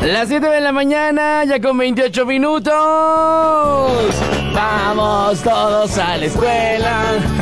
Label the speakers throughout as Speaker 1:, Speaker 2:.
Speaker 1: Las 7 de la mañana, ya con 28 minutos. Vamos todos a la escuela.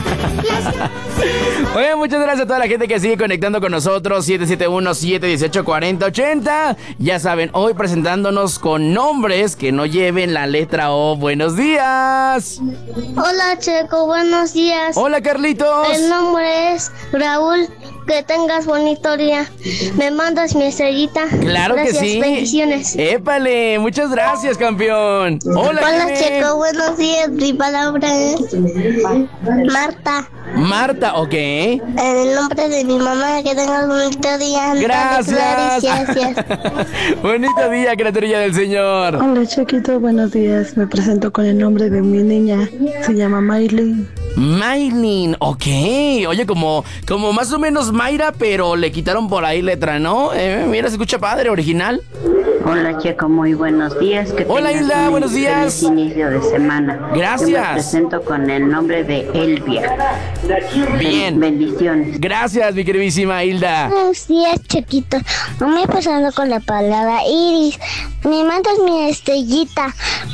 Speaker 1: Oye, muchas gracias a toda la gente que sigue conectando con nosotros. 771-718-4080. Ya saben, hoy presentándonos con nombres que no lleven la letra O. Buenos días.
Speaker 2: Hola, Checo, buenos días.
Speaker 1: Hola, Carlitos.
Speaker 2: El nombre es Raúl. Que tengas bonito día. ¿Me mandas mi estrellita?
Speaker 1: Claro.
Speaker 2: Gracias,
Speaker 1: que sí.
Speaker 2: Bendiciones.
Speaker 1: Épale, muchas gracias, campeón. Hola,
Speaker 2: Hola,
Speaker 1: Jimé.
Speaker 2: Checo, buenos días. Mi palabra es Marta.
Speaker 1: Marta, ok.
Speaker 2: En el nombre de mi mamá, que tengas bonito día.
Speaker 1: Gracias.
Speaker 2: Gracias.
Speaker 1: Bonito día, criaturilla del Señor.
Speaker 3: Hola, Chequito, buenos días. Me presento con el nombre de mi niña. Se llama Maylin.
Speaker 1: Maylin, ok. Oye, como más o menos Mayra, pero le quitaron por ahí letra, ¿no? Mira, se escucha padre, original.
Speaker 4: Hola, Checo, muy buenos días.
Speaker 1: Hola, Hilda, buenos días.
Speaker 4: Feliz inicio de semana.
Speaker 1: Gracias.
Speaker 4: Yo me presento con el nombre de Elvia.
Speaker 1: Bien.
Speaker 4: Bendiciones.
Speaker 1: Gracias, mi queridísima Hilda.
Speaker 2: Buenos días, Chequito. No me pasando con la palabra Iris. Me mandas mi estrellita.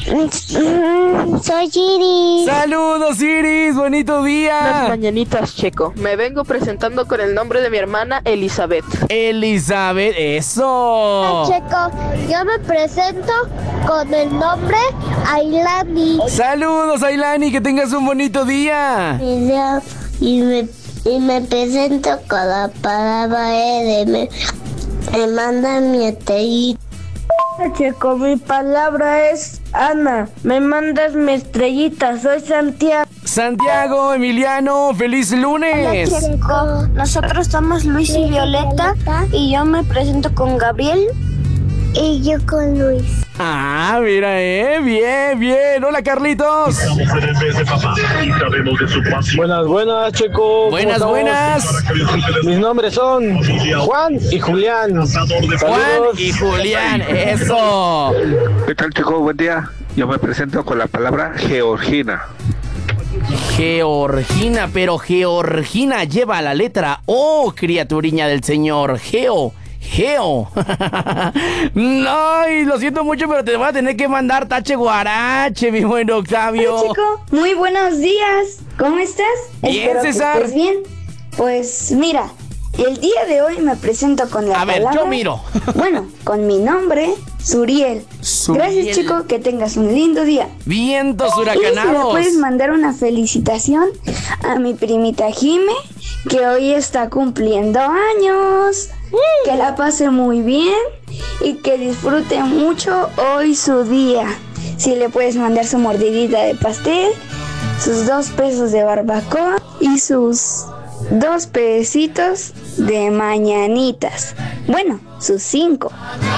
Speaker 2: Soy Iris.
Speaker 1: Saludos, Iris. Bonito
Speaker 5: Las
Speaker 1: día.
Speaker 5: mañanitas, Checo. Me vengo presentando con el nombre de mi hermana Elizabeth.
Speaker 1: Elizabeth, eso.
Speaker 2: Checo, yo me presento con el nombre Ailani.
Speaker 1: Saludos, Ailani, que tengas un bonito día.
Speaker 2: Y me presento con la palabra me mandan mi estrellita.
Speaker 6: Checo, mi palabra es Ana. Me mandas mi estrellita. Soy Santiago.
Speaker 1: Santiago, Emiliano, feliz lunes.
Speaker 6: Checo, nosotros somos Luis y Violeta. Y yo me presento con Gabriel.
Speaker 2: Y yo con Luis.
Speaker 1: Ah, mira, bien. Hola, Carlitos.
Speaker 7: Buenas, Checo.
Speaker 1: Buenas.
Speaker 7: Mis nombres son Juan y Julián.
Speaker 1: Juan y Julián, eso.
Speaker 8: ¿Qué tal, Checo? Buen día. Yo me presento con la palabra Georgina.
Speaker 1: Georgina, pero Georgina lleva la letra O, criaturiña del Señor. Geo. No, y lo siento mucho, pero te voy a tener que mandar tache guarache, mi buen Octavio.
Speaker 6: Hola, Checo. Muy buenos días. ¿Cómo estás?
Speaker 1: Bien,
Speaker 6: Espero
Speaker 1: César.
Speaker 6: que estés bien. Pues mira, el día de hoy me presento con la palabra...
Speaker 1: A ver, yo miro.
Speaker 6: Bueno, con mi nombre, Suriel. Gracias, Checo, que tengas un lindo día.
Speaker 1: Vientos
Speaker 6: Y si le
Speaker 1: huracanados.
Speaker 6: puedes mandar una felicitación a mi primita Jime, que hoy está cumpliendo años. Que la pase muy bien y que disfrute mucho hoy su día. Si le puedes mandar su mordidita de pastel, sus 2 pesos de barbacoa y sus 2 pesitos de mañanitas. Bueno, sus 5.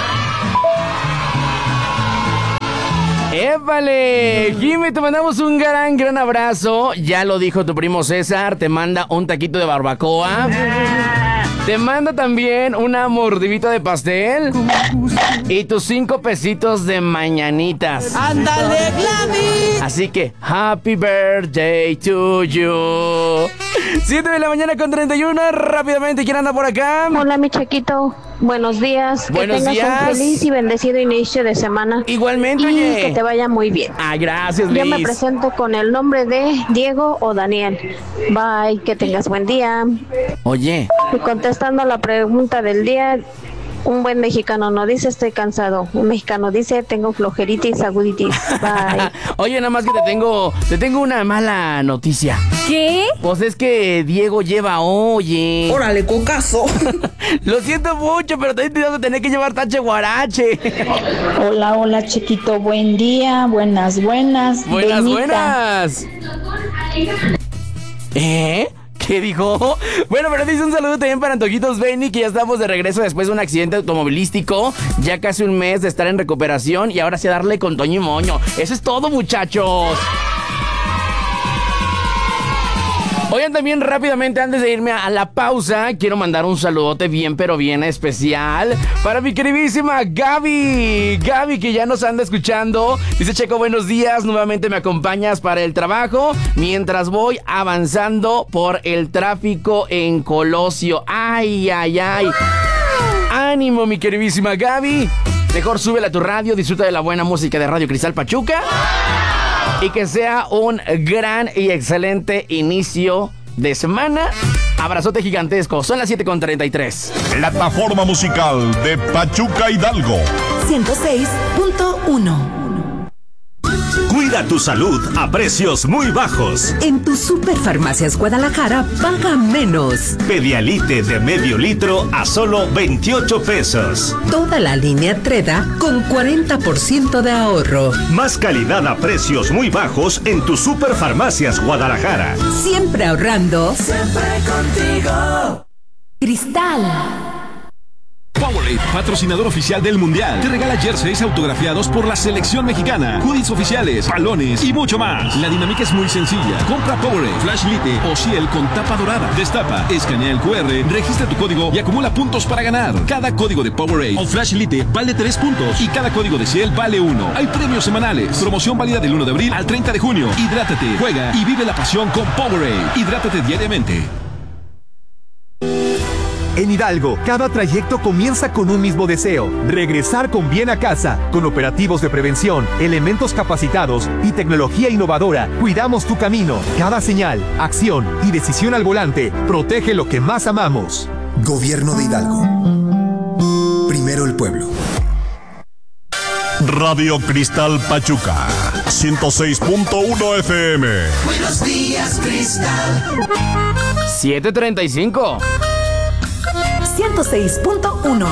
Speaker 1: ¡Épale! Jimmy, te mandamos un gran abrazo. Ya lo dijo tu primo César, te manda un taquito de barbacoa. Te manda también una mordidita de pastel y tus 5 pesitos de mañanitas.
Speaker 5: ¡Ándale, Gladys!
Speaker 1: Así que, happy birthday to you. 7 de la mañana con 31, rápidamente, ¿quién anda por acá?
Speaker 9: Hola, mi Chequito. Buenos días.
Speaker 1: Buenos
Speaker 9: que tengas
Speaker 1: días.
Speaker 9: un feliz y bendecido inicio de semana.
Speaker 1: Igualmente,
Speaker 9: y
Speaker 1: oye.
Speaker 9: que te vaya muy bien.
Speaker 1: Ah, gracias, Liz.
Speaker 9: Yo me presento con el nombre de Diego o Daniel. Bye, que tengas buen día.
Speaker 1: Oye.
Speaker 9: Y contestando a la pregunta del día, un buen mexicano no dice estoy cansado. Un mexicano dice tengo flojeritis aguditis. Bye.
Speaker 1: Oye, nada más que te tengo una mala noticia.
Speaker 10: ¿Qué?
Speaker 1: Pues es que Diego lleva oye.
Speaker 10: Órale, cocazo.
Speaker 1: Lo siento mucho, pero te vas a tener que llevar tache guarache.
Speaker 3: Hola, Chequito. Buen día. Buenas.
Speaker 1: Buenas.
Speaker 3: Benita.
Speaker 1: ¿Qué dijo? Bueno, pero dice un saludo también para Antojitos Benny, que ya estamos de regreso después de un accidente automovilístico. Ya casi un mes de estar en recuperación y ahora sí a darle con Toño y Moño. Eso es todo, muchachos. Oigan, también rápidamente, antes de irme a la pausa, quiero mandar un saludote bien, pero bien especial para mi queridísima Gaby. Gaby, que ya nos anda escuchando. Dice, Checo, buenos días. Nuevamente me acompañas para el trabajo mientras voy avanzando por el tráfico en Colosio. Ay. Ánimo, mi queridísima Gaby. Mejor súbela a tu radio, disfruta de la buena música de Radio Cristal Pachuca. Y que sea un gran y excelente inicio de semana. Abrazote gigantesco. Son las 7:33.
Speaker 10: Plataforma musical de Pachuca Hidalgo.
Speaker 11: 106.1.
Speaker 12: Cuida tu salud a precios muy bajos.
Speaker 11: En tu Superfarmacias Guadalajara paga menos.
Speaker 12: Pedialite de medio litro a solo 28 pesos.
Speaker 11: Toda la línea Treda con 40% de ahorro.
Speaker 12: Más calidad a precios muy bajos en tu Superfarmacias Guadalajara.
Speaker 11: Siempre ahorrando. Siempre contigo. Cristal.
Speaker 13: Powerade, patrocinador oficial del Mundial, te regala jerseys autografiados por la selección mexicana, hoodies oficiales, balones y mucho más. La dinámica es muy sencilla. Compra Powerade, Flash Lite o Ciel con tapa dorada. Destapa, escanea el QR, registra tu código y acumula puntos para ganar. Cada código de Powerade o Flash Lite vale 3 puntos y cada código de Ciel vale 1. Hay premios semanales. Promoción válida del 1 de abril al 30 de junio. Hidrátate, juega y vive la pasión con Powerade. Hidrátate diariamente.
Speaker 14: En Hidalgo, cada trayecto comienza con un mismo deseo: regresar con bien a casa. Con operativos de prevención, elementos capacitados y tecnología innovadora, cuidamos tu camino. Cada señal, acción y decisión al volante protege lo que más amamos.
Speaker 15: Gobierno de Hidalgo. Primero el pueblo.
Speaker 10: Radio Cristal Pachuca, 106.1 FM.
Speaker 16: Buenos días, Cristal.
Speaker 1: 7:35.
Speaker 11: 106.1.